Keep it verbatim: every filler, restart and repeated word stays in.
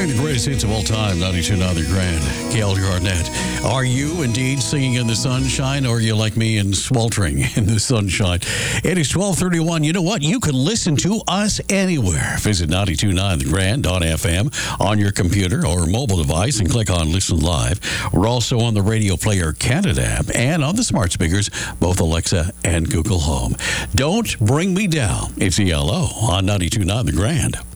Playing the greatest hits of all time, ninety-two point nine The Grand, Gail Garnett. Are you indeed singing in the sunshine, or are you like me and sweltering in the sunshine? It is twelve thirty-one. You know what? You can listen to us anywhere. Visit ninety-two point nine The Grand dot F M on your computer or mobile device and click on Listen Live. We're also on the Radio Player Canada app and on the smart speakers, both Alexa and Google Home. Don't bring me down. It's E L O on ninety-two point nine The Grand.